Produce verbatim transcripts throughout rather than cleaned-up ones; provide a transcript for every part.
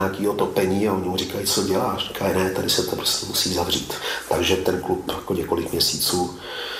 nějakého topení a oni mu říkají, co děláš? Říkají, ne, tady se to prostě musí zavřít. Takže ten klub jako několik měsíců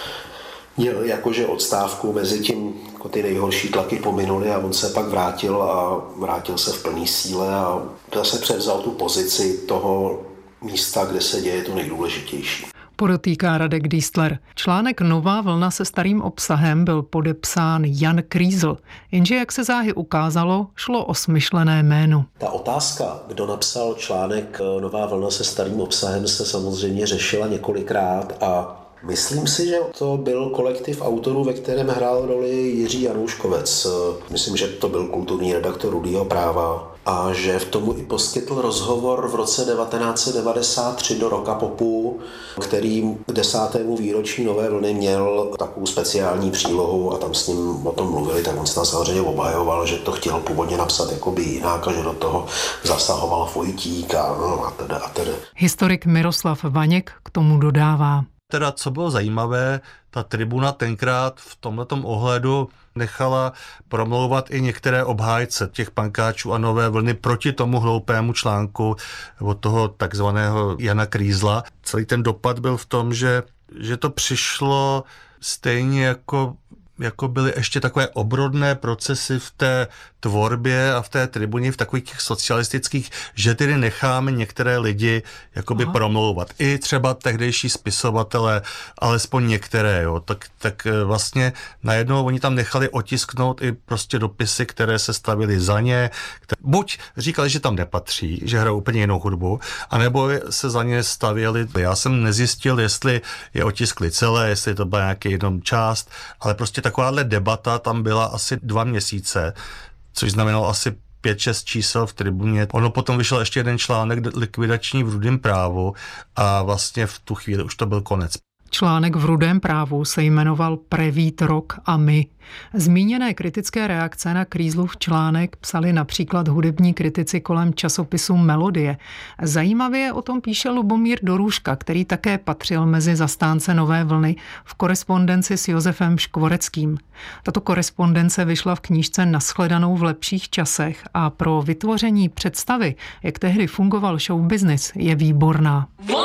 měl jakože odstávku, mezi tím jako ty nejhorší tlaky pominuly a on se pak vrátil a vrátil se v plný síle a zase převzal tu pozici toho místa, kde se děje to nejdůležitější. Podotýká Radek Diesler. Článek Nová vlna se starým obsahem byl podepsán Jan Krýzl, jenže jak se záhy ukázalo, šlo o smyšlené jméno. Ta otázka, kdo napsal článek Nová vlna se starým obsahem, se samozřejmě řešila několikrát a myslím si, že to byl kolektiv autorů, ve kterém hrál roli Jiří Janouškovec. Myslím, že to byl kulturní redaktor Rudýho práva a že v tomu i poskytl rozhovor v roce devatenáct set devadesát tři do Roka Popu, který k desátému výročí Nové vlny měl takovou speciální přílohu a tam s ním o tom mluvili, tak on se tam samozřejmě obhajoval, že to chtěl původně napsat jakoby jinak a že do toho zasahoval Vojtík a, no, a teda a teda. Historik Miroslav Vaněk k tomu dodává. Teda, co bylo zajímavé, ta tribuna tenkrát v tomhletom ohledu nechala promlouvat i některé obhájce těch pankáčů a Nové vlny proti tomu hloupému článku od toho takzvaného Jana Krýzla. Celý ten dopad byl v tom, že, že to přišlo stejně jako jako byly ještě takové obrodné procesy v té tvorbě a v té tribuně, v takových těch socialistických, že tedy necháme některé lidi jakoby Aha. promlouvat. I třeba tehdejší spisovatelé, alespoň některé, jo. Tak, tak vlastně najednou oni tam nechali otisknout i prostě dopisy, které se stavily za ně. Které, buď říkali, že tam nepatří, že hrajou úplně jinou hudbu, anebo se za ně stavěli. Já jsem nezjistil, jestli je otiskli celé, jestli to byla nějaký jenom část, ale prostě takováhle debata tam byla asi dva měsíce, což znamenalo asi pět šest čísel v tribuně. Ono potom vyšel ještě jeden článek likvidační v Rudém právu a vlastně v tu chvíli už to byl konec. Článek v Rudém právu se jmenoval Prevít rok a my. Zmíněné kritické reakce na Krýzlův článek psali například hudební kritici kolem časopisu Melodie. Zajímavě o tom píše Lubomír Dorůžka, který také patřil mezi zastánce Nové vlny v korespondenci s Josefem Škvoreckým. Tato korespondence vyšla v knížce Nashledanou v lepších časech a pro vytvoření představy, jak tehdy fungoval show business, je výborná.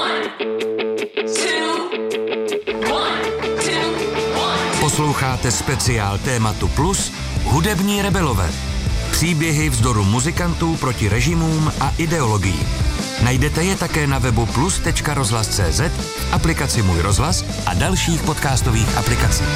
Posloucháte speciál tématu Plus Hudební rebelové. Příběhy vzdoru muzikantů proti režimům a ideologií. Najdete je také na webu plus tečka rozhlas tečka cé zet, v aplikaci Můj rozhlas a dalších podcastových aplikacích.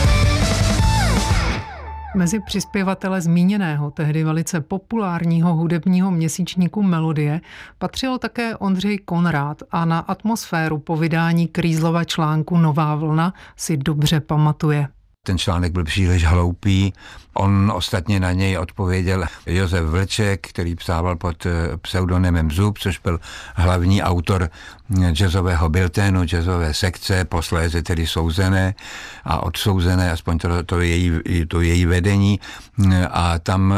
Mezi přispěvatele zmíněného, tehdy velice populárního hudebního měsíčníku Melodie patřil také Ondřej Konrád a na atmosféru po vydání Krýzlova článku Nová vlna si dobře pamatuje. Ten článek byl příliš hloupý. On ostatně na něj odpověděl Josef Vlček, který psával pod pseudonymem Zub, což byl hlavní autor jazzového bilténu, jazzové sekce, posléze tedy Souzené a Odsouzené, aspoň to, to, její, to její vedení. A tam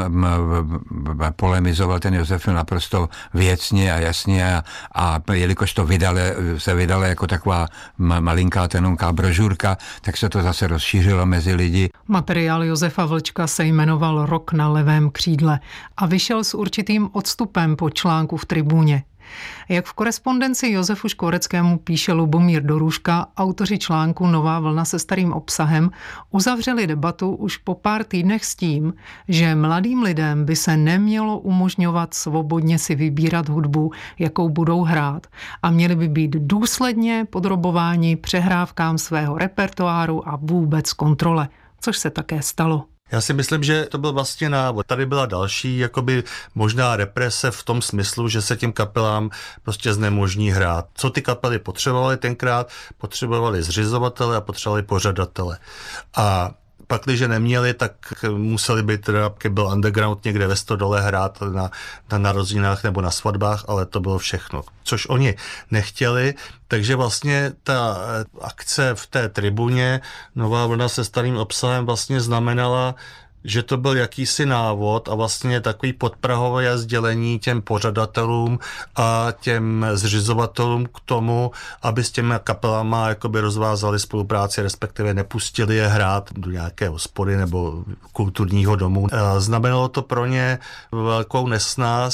polemizoval ten Josef naprosto věcně a jasně a, a jelikož to vydale, se vydalo jako taková malinká tenonká brožurka, tak se to zase rozšířilo mezi lidi. Materiál Josefa Vlčka se jmenoval Rok na levém křídle a vyšel s určitým odstupem po článku v Tribuně. Jak v korespondenci Josefu Škvoreckému píše Lubomír Dorůžka, autoři článku Nová vlna se starým obsahem uzavřeli debatu už po pár týdnech s tím, že mladým lidem by se nemělo umožňovat svobodně si vybírat hudbu, jakou budou hrát, a měli by být důsledně podrobováni přehrávkám svého repertoáru a vůbec kontrole, což se také stalo. Já si myslím, že to byl vlastně návod. Tady byla další jakoby možná represe v tom smyslu, že se těm kapelám prostě znemožní hrát. Co ty kapely potřebovaly tenkrát? Potřebovali zřizovatele a potřebovali pořadatele. A pak, když neměli, tak museli být teda, byl underground někde ve Stodole hrát na, na narozeninách nebo na svatbách, ale to bylo všechno. Což oni nechtěli, takže vlastně ta akce v té tribuně Nová vlna se starým obsahem vlastně znamenala, že to byl jakýsi návod a vlastně takový podprahové sdělení těm pořadatelům a těm zřizovatelům k tomu, aby s těmi kapelama jakoby rozvázali spolupráci, respektive nepustili je hrát do nějaké hospody nebo kulturního domu. Znamenalo to pro ně velkou nesnást.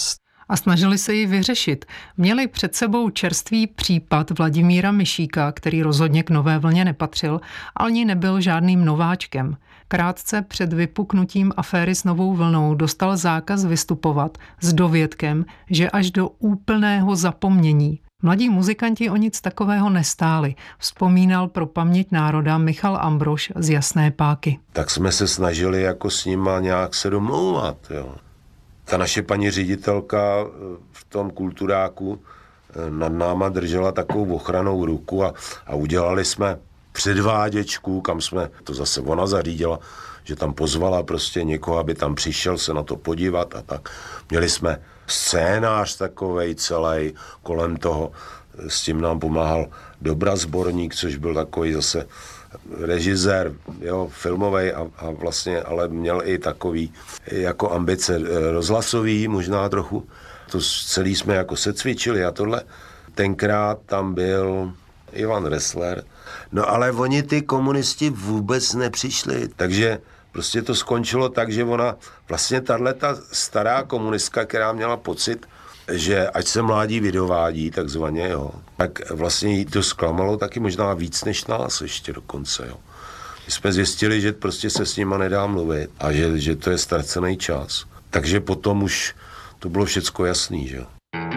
a snažili se ji vyřešit. Měli před sebou čerstvý případ Vladimíra Mišíka, který rozhodně k Nové vlně nepatřil, ale ani nebyl žádným nováčkem. Krátce před vypuknutím aféry s Novou vlnou dostal zákaz vystupovat s dovědkem, že až do úplného zapomnění. Mladí muzikanti o nic takového nestáli, vzpomínal pro paměť národa Michal Ambrož z Jasné Páky. Tak jsme se snažili jako s nima nějak se domlouvat. Jo. Ta naše paní ředitelka v tom kulturáku nad náma držela takovou ochranou ruku a, a udělali jsme předváděčku, kam jsme, to zase ona zařídila, že tam pozvala prostě někoho, aby tam přišel se na to podívat a tak. Měli jsme scénář takovej celý kolem toho, s tím nám pomáhal Dobra Zborník, což byl takový zase režisér, jo, filmovej a, a vlastně, ale měl i takový jako ambice rozhlasový možná trochu. To celý jsme jako se cvičili a tohle. Tenkrát tam byl Ivan Ressler. No ale oni ty komunisti vůbec nepřišli, takže prostě to skončilo tak, že ona, vlastně tahleta stará komunistka, která měla pocit, že ať se mládí vydovádí, takzvaně, jo, tak vlastně jí to zklamalo taky možná víc než nás ještě dokonce, jo. My jsme zjistili, že prostě se s nima nedá mluvit a že, že to je ztracený čas. Takže potom už to bylo všecko jasný, že jo.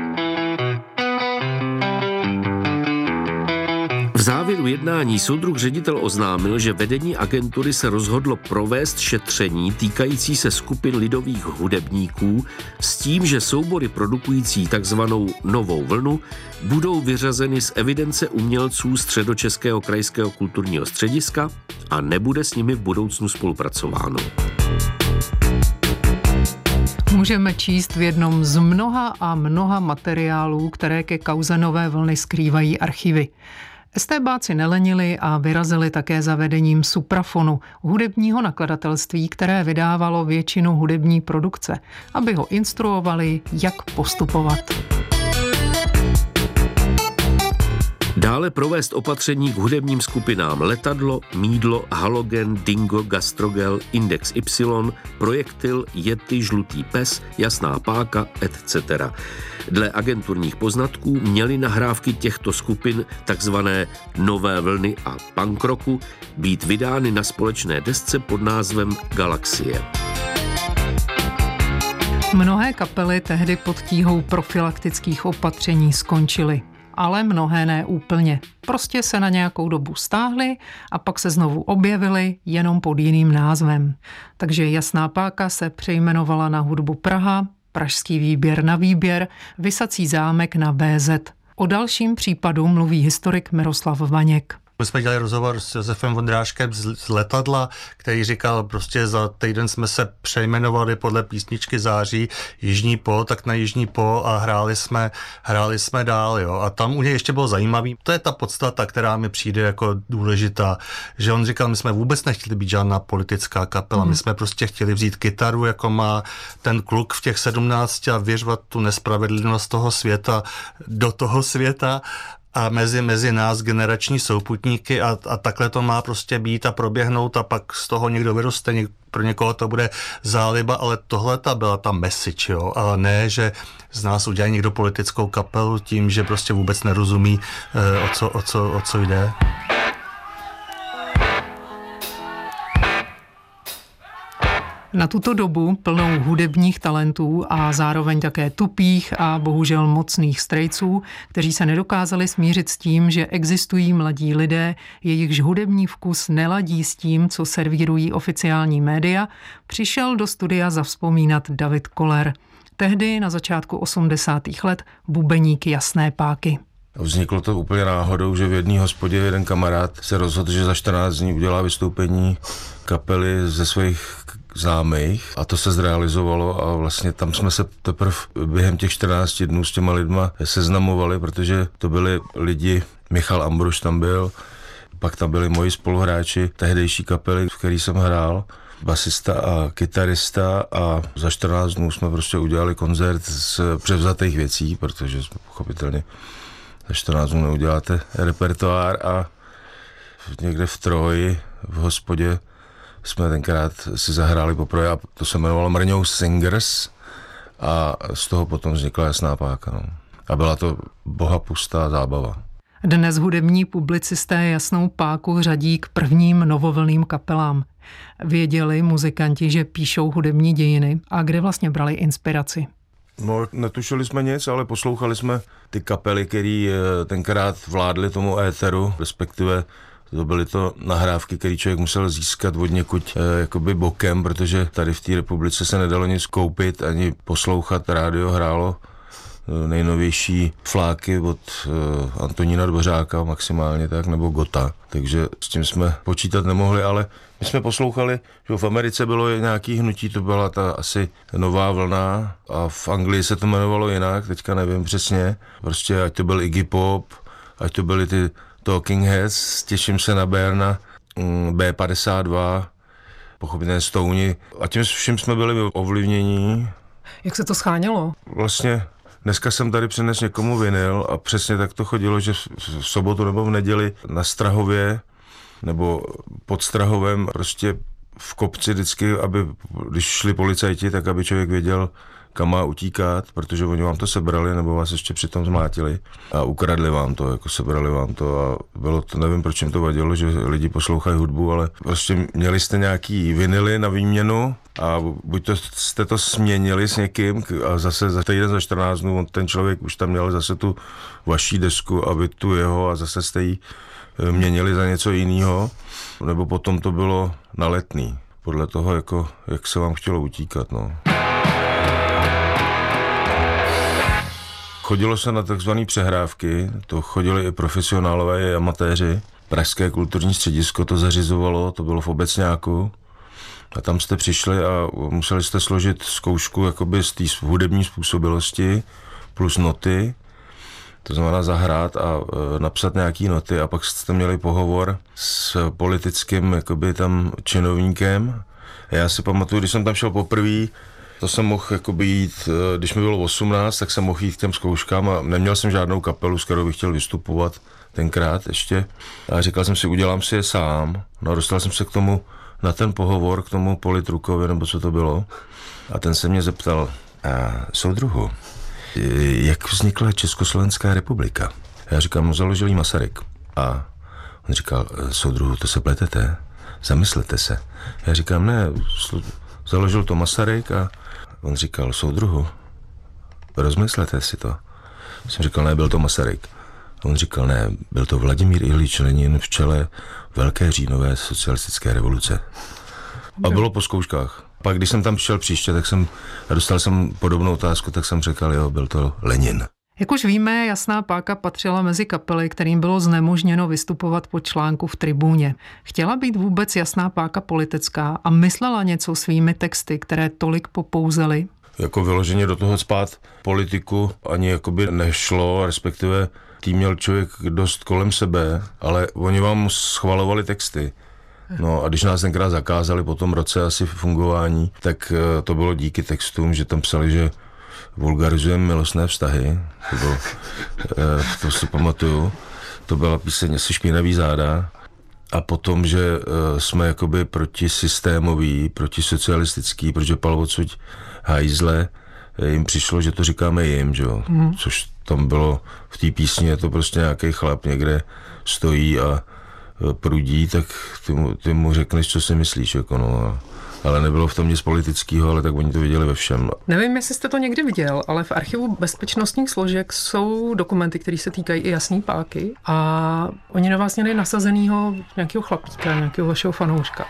V závěru jednání soudruh ředitel oznámil, že vedení agentury se rozhodlo provést šetření týkající se skupin lidových hudebníků s tím, že soubory produkující takzvanou Novou vlnu budou vyřazeny z evidence umělců Středočeského krajského kulturního střediska a nebude s nimi v budoucnu spolupracováno. Můžeme číst v jednom z mnoha a mnoha materiálů, které ke kauze Nové vlny skrývají archivy. Estébáci nelenili a vyrazili také za vedením Suprafonu, hudebního nakladatelství, které vydávalo většinu hudební produkce, aby ho instruovali, jak postupovat. Dále provést opatření k hudebním skupinám Letadlo, Mídlo, Halogen, Dingo, Gastrogel, Index Y, Projektil, Yeti, Žlutý pes, Jasná Páka, et cetera. Dle agenturních poznatků měly nahrávky těchto skupin, takzvané Nové vlny a punk rocku, být vydány na společné desce pod názvem Galaxie. Mnohé kapely tehdy pod tíhou profylaktických opatření skončily. Ale mnohé ne úplně. Prostě se na nějakou dobu stáhly a pak se znovu objevily jenom pod jiným názvem. Takže Jasná Páka se přejmenovala na Hudbu Praha, Pražský výběr na výběr, Visací zámek na vé zet. O dalším případu mluví historik Miroslav Vaněk. My jsme dělali rozhovor s Josefem Vondráškem z Letadla, který říkal, prostě za týden jsme se přejmenovali podle písničky Září Jižní pol, tak na Jižní pol a hráli jsme, hráli jsme dál. Jo. A tam u něj ještě bylo zajímavý, to je ta podstata, která mi přijde jako důležitá, že on říkal, my jsme vůbec nechtěli být žádná politická kapela, mm. my jsme prostě chtěli vzít kytaru, jako má ten kluk v těch sedmnácti a vyřvat tu nespravedlnost toho světa do toho světa a mezi, mezi nás generační souputníky a, a takhle to má prostě být a proběhnout a pak z toho někdo vyroste, něk, pro někoho to bude záliba, ale tohle ta byla ta message, jo, ale ne, že z nás udělají někdo politickou kapelu tím, že prostě vůbec nerozumí, eh, o, co, o, co, o co jde. Na tuto dobu plnou hudebních talentů a zároveň také tupých a bohužel mocných strejců, kteří se nedokázali smířit s tím, že existují mladí lidé, jejichž hudební vkus neladí s tím, co servírují oficiální média, přišel do studia zavzpomínat David Koller. Tehdy na začátku osmdesátých let bubeník Jasné Páky. Vzniklo to úplně náhodou, že v jedné hospodě jeden kamarád se rozhodl, že za čtrnáct dní udělá vystoupení kapely ze svých známých a to se zrealizovalo a vlastně tam jsme se teprve během těch čtrnácti dnů s těma lidma seznamovali, protože to byli lidi, Michal Ambrož tam byl, pak tam byli moji spoluhráči tehdejší kapely, v který jsem hrál, basista a kytarista a za čtrnáct dnů jsme prostě udělali koncert z převzatých věcí, protože pochopitelně za čtrnáct dnů neuděláte repertoár a někde v Troji v hospodě jsme tenkrát si zahráli poprvé a to se jmenovalo Mrňou Singers a z toho potom vznikla Jasná páka. No. A byla to bohapustá zábava. Dnes hudební publicisté Jasnou páku řadí k prvním novovlnným kapelám. Věděli muzikanti, že píšou hudební dějiny a kde vlastně brali inspiraci? No, netušili jsme nic, ale poslouchali jsme ty kapely, které tenkrát vládly tomu éteru, respektive to byly to nahrávky, které člověk musel získat od někud eh, jakoby bokem, protože tady v té republice se nedalo nic koupit ani poslouchat. Rádio hrálo eh, nejnovější fláky od eh, Antonína Dvořáka maximálně tak, nebo Gota. Takže s tím jsme počítat nemohli, ale my jsme poslouchali, že v Americe bylo nějaký hnutí, to byla ta asi nová vlna a v Anglii se to jmenovalo jinak, teďka nevím přesně. Prostě ať to byl Iggy Pop, ať to byly ty Talking Heads, těším se na Berna, bé padesát dva, pochopitelně Stoni a tím vším jsme byli ovlivnění. Jak se to schánělo? Vlastně dneska jsem tady přines někomu vinyl a přesně tak to chodilo, že v sobotu nebo v neděli na Strahově nebo pod Strahovem prostě v kopci vždycky, aby když šli policajti, tak aby člověk věděl, kam má utíkat, protože oni vám to sebrali nebo vás ještě přitom zmlátili a ukradli vám to, jako sebrali vám to a bylo to, nevím, proč jim to vadilo, že lidi poslouchají hudbu, ale prostě měli jste nějaký vinily na výměnu a buď to jste to směnili s někým a zase za týden, za čtrnáct dnů ten člověk už tam měl zase tu vaší desku a vy tu jeho a zase jste ji měnili za něco jiného, nebo potom to bylo na Letný, podle toho, jako, jak se vám chtělo utíkat, no. Chodilo se na takzvané přehrávky, to chodili i profesionálové, i amatéři. Pražské kulturní středisko to zařizovalo, to bylo v Obecňáku. A tam jste přišli a museli jste složit zkoušku jakoby z té hudební způsobilosti plus noty. To znamená zahrát a e, napsat nějaký noty a pak jste měli pohovor s politickým jakoby tam činovníkem. A já si pamatuju, když jsem tam šel poprvé, to jsem mohl jakoby jít, když mi bylo osmnáct, tak jsem mohl jít k těm zkouškám a neměl jsem žádnou kapelu, s kterou bych chtěl vystupovat tenkrát ještě. A říkal jsem si, udělám si je sám. No a dostal jsem se k tomu, na ten pohovor, k tomu politrukovi, nebo co to bylo. A ten se mě zeptal, a soudruhu, jak vznikla Československá republika? Já říkám, no založil jí Masaryk. A on říkal, soudruhu, to se pletete, zamyslete se. Já říkám, ne, založil to Masaryk a on říkal, soudruhu, rozmyslete si to. Jsem říkal, ne, byl to Masaryk. A on říkal, ne, byl to Vladimír Iljič Lenin v čele Velké říjnové socialistické revoluce. A bylo po zkouškách. Pak, když jsem tam přišel příště, tak jsem dostal jsem podobnou otázku, tak jsem řekl, jo, byl to Lenin. Jak už víme, Jasná páka patřila mezi kapely, kterým bylo znemožněno vystupovat po článku v Tribuně. Chtěla být vůbec Jasná páka politická a myslela něco svými texty, které tolik popouzely? Jako vyloženě do toho spát politiku ani jakoby nešlo, respektive tým měl člověk dost kolem sebe, ale oni vám schvalovali texty. No a když nás tenkrát zakázali po tom roce asi fungování, tak to bylo díky textům, že tam psali, že vulgarizujeme milostné vztahy, to, bylo, to si pamatuju, to byla píseň Asi špinavý záda a potom, že jsme jakoby protisystémový, protisocialistický, protože pal odsud hajzle, jim přišlo, že to říkáme jim, že jo, mm. což tam bylo v té písni, je to prostě nějaký chlap někde stojí a prudí, tak ty mu, ty mu řekneš, co si myslíš, jako no, ale nebylo v tom nic politického, ale tak oni to viděli ve všem. Nevím, jestli jste to někdy viděl, ale v archivu bezpečnostních složek jsou dokumenty, které se týkají i Jasný páky a oni na vás měli nasazenýho nějakého chlapíka, nějakého vašeho fanouška.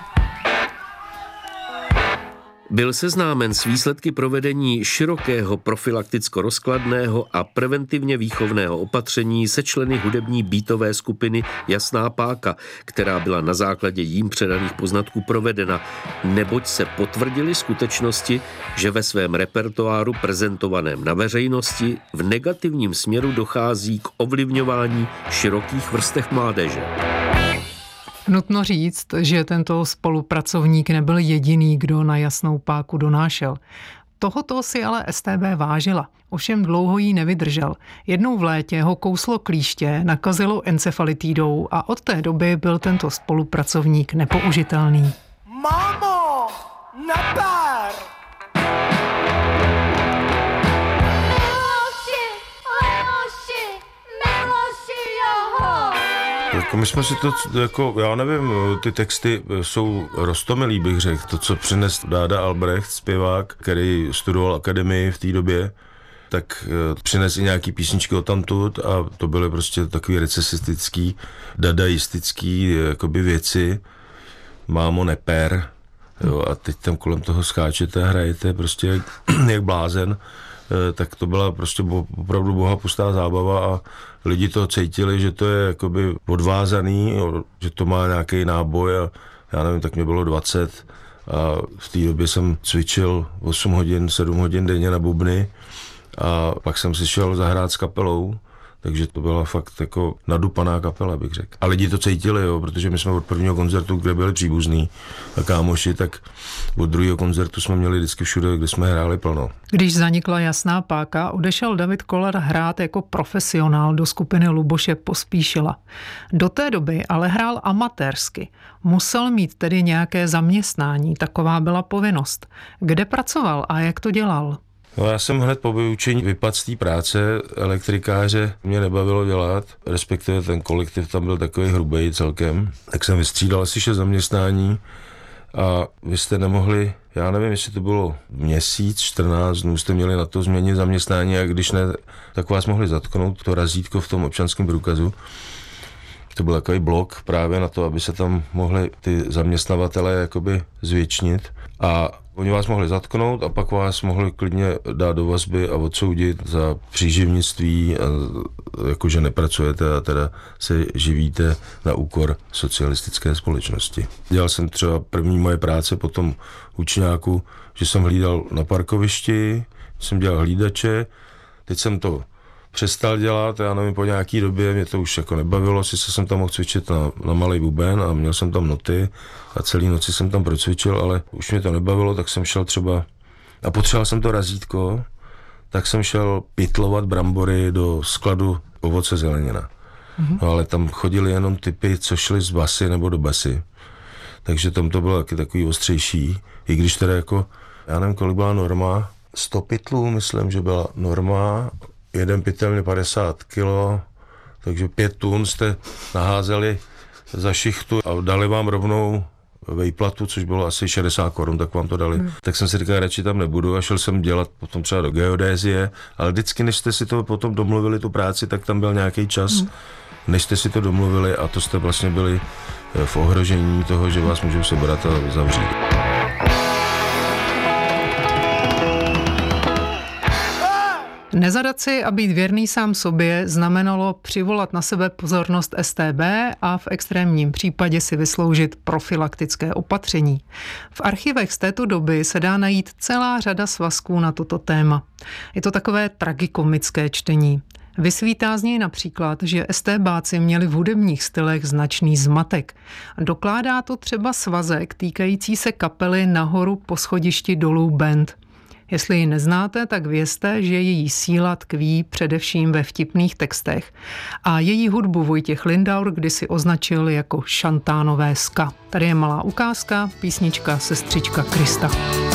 Byl seznámen s výsledky provedení širokého profilakticko-rozkladného a preventivně výchovného opatření se členy hudební beatové skupiny Jasná páka, která byla na základě jím předaných poznatků provedena, neboť se potvrdily skutečnosti, že ve svém repertoáru prezentovaném na veřejnosti v negativním směru dochází k ovlivňování širokých vrstev mládeže. Nutno říct, že tento spolupracovník nebyl jediný, kdo na Jasnou páku donášel. Tohoto si ale es té bé vážila, ovšem dlouho jí nevydržel. Jednou v létě ho kouslo klíště, nakazilo encefalitidou a od té doby byl tento spolupracovník nepoužitelný. Mámo, naber! Jako my jsme si to, jako, já nevím, ty texty jsou roztomilý, bych řekl. To, co přines Dáda Albrecht, zpěvák, který studoval akademii v té době, tak přines i nějaký písničky odtamtud a to byly prostě takový recesistický, dadaistický jakoby věci. Mámo neper, jo, a teď tam kolem toho skáčete a hrajete prostě jak, jak blázen, tak to byla prostě opravdu bohapustá zábava a lidi to cítili, že to je jakoby odvázaný, jo, že to má nějaký náboj a já nevím, tak mě bylo dvacet a v té době jsem cvičil osm hodin, sedm hodin denně na bubny a pak jsem si šel zahrát s kapelou, takže to byla fakt jako nadupaná kapela, bych řekl. A lidi to cítili, jo, protože my jsme od prvního koncertu, kde byli příbuzní a kámoši, tak od druhého koncertu jsme měli vždycky všude, kde jsme hráli plno. Když zanikla Jasná páka, odešel David Koller hrát jako profesionál do skupiny Luboše Pospíšila. Do té doby ale hrál amatérsky. Musel mít tedy nějaké zaměstnání, taková byla povinnost. Kde pracoval a jak to dělal? No, já jsem hned po vyučení vypadl z té práce elektrikáře, mě nebavilo dělat, respektive ten kolektiv tam byl takový hrubej celkem, tak jsem vystřídal asi šest zaměstnání a vy jste nemohli, já nevím, jestli to bylo měsíc, čtrnáct dnů, jste měli na to změnit zaměstnání a když ne, tak vás mohli zatknout, to razítko v tom občanském průkazu. To byl takový blok právě na to, aby se tam mohli ty zaměstnavatelé jakoby zvětšnit a oni vás mohli zatknout a pak vás mohli klidně dát do vazby a odsoudit za příživnictví, a jakože nepracujete a teda se živíte na úkor socialistické společnosti. Dělal jsem třeba první moje práce po tom učňáku, že jsem hlídal na parkovišti, jsem dělal hlídače, teď jsem to přestal dělat, já nevím, po nějaký době mě to už jako nebavilo, sice jsem tam mohl cvičit na, na malý buben a měl jsem tam noty a celý noci jsem tam procvičil, ale už mě to nebavilo, tak jsem šel třeba, a potřeboval jsem to razítko, tak jsem šel pytlovat brambory do skladu ovoce zelenina. Mm-hmm. No, ale tam chodili jenom typy, co šli z basy nebo do basy, takže tam to bylo taky takový ostřejší, i když teda jako, já nevím, kolik byla norma, sto pytlů, myslím, že byla norma, jeden pytel mě padesát kilo, takže pět tun jste naházeli za šichtu a dali vám rovnou vejplatu, což bylo asi šedesát korun, tak vám to dali. Hmm. Tak jsem si říkal, radši tam nebudu a šel jsem dělat potom třeba do geodézie, ale vždycky, než jste si to potom domluvili, tu práci, tak tam byl nějaký čas, hmm. než jste si to domluvili a to jste vlastně byli v ohrožení toho, že vás můžou sebrat a zavřít. Nezadat si a být věrný sám sobě znamenalo přivolat na sebe pozornost S T B a v extrémním případě si vysloužit profylaktické opatření. V archivech z této doby se dá najít celá řada svazků na toto téma. Je to takové tragikomické čtení. Vysvítá z něj například, že STBáci měli v hudebních stylech značný zmatek. Dokládá to třeba svazek týkající se kapely Nahoru po schodišti dolů band. Jestli ji neznáte, tak vězte, že její síla tkví především ve vtipných textech. A její hudbu Vojtěch Lindaur kdysi označil jako šantánové ska. Tady je malá ukázka, písnička Sestřička Krista.